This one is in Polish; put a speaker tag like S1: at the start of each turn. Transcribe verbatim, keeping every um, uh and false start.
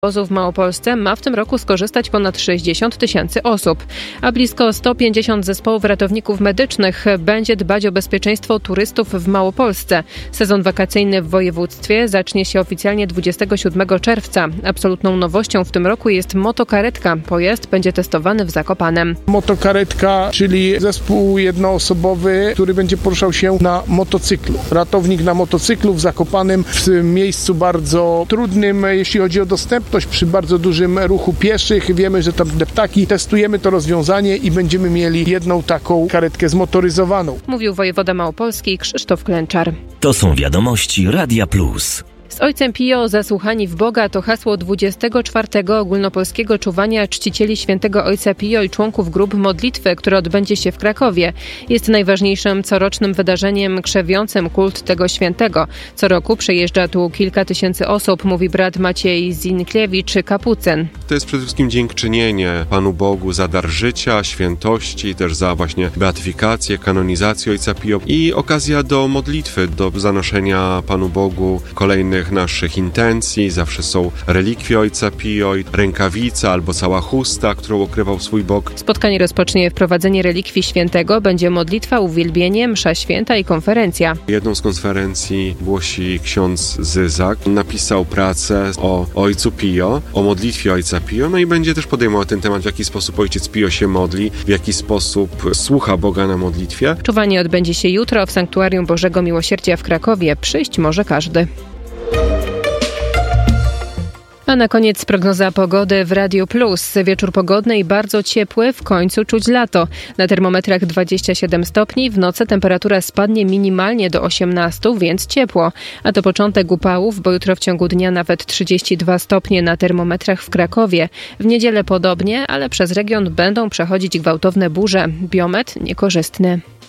S1: Obozu w Małopolsce ma w tym roku skorzystać ponad sześćdziesiąt tysięcy osób, a blisko sto pięćdziesiąt zespołów ratowników medycznych będzie dbać o bezpieczeństwo turystów w Małopolsce. Sezon wakacyjny w województwie zacznie się oficjalnie dwudziestego siódmego czerwca. Absolutną nowością w tym roku jest motokaretka. Pojazd będzie testowany w Zakopanem.
S2: Motokaretka, czyli zespół jednoosobowy, który będzie poruszał się na motocyklu. Ratownik na motocyklu w Zakopanem, w miejscu bardzo trudnym, jeśli chodzi o dostępność, przy bardzo dużym ruchu pieszych. Wiemy, że tam deptaki. Testujemy to rozwiązanie i będziemy mieli jedną taką karetkę zmotoryzowaną.
S1: Mówił wojewoda małopolski Krzysztof Klęczar.
S3: To są wiadomości Radia Plus.
S1: Z Ojcem Pio zasłuchani w Boga to hasło dwudziestego czwartego ogólnopolskiego czuwania czcicieli świętego Ojca Pio i członków grup modlitwy, które odbędzie się w Krakowie. Jest najważniejszym corocznym wydarzeniem krzewiącym kult tego świętego. Co roku przyjeżdża tu kilka tysięcy osób, mówi brat Maciej Zinkliewicz, kapucyn.
S4: To jest przede wszystkim dziękczynienie Panu Bogu za dar życia, świętości, też za właśnie beatyfikację, kanonizację Ojca Pio i okazja do modlitwy, do zanoszenia Panu Bogu kolejnych naszych intencji. Zawsze są relikwie Ojca Pio, rękawica albo cała chusta, którą okrywał swój bok.
S1: Spotkanie rozpocznie wprowadzenie relikwii świętego, będzie modlitwa, uwielbienie, msza święta i konferencja.
S4: Jedną z konferencji głosi ksiądz Zyzak. Napisał pracę o Ojcu Pio, o modlitwie Ojca Pio, no i będzie też podejmował ten temat, w jaki sposób Ojciec Pio się modli, w jaki sposób słucha Boga na modlitwie.
S1: Czuwanie odbędzie się jutro w Sanktuarium Bożego Miłosierdzia w Krakowie. Przyjść może każdy. A na koniec prognoza pogody w Radio Plus. Wieczór pogodny i bardzo ciepły, w końcu czuć lato. Na termometrach dwadzieścia siedem stopni, w nocy temperatura spadnie minimalnie do osiemnastu, więc ciepło. A to początek upałów, bo jutro w ciągu dnia nawet trzydzieści dwa stopnie na termometrach w Krakowie. W niedzielę podobnie, ale przez region będą przechodzić gwałtowne burze. Biometr niekorzystny.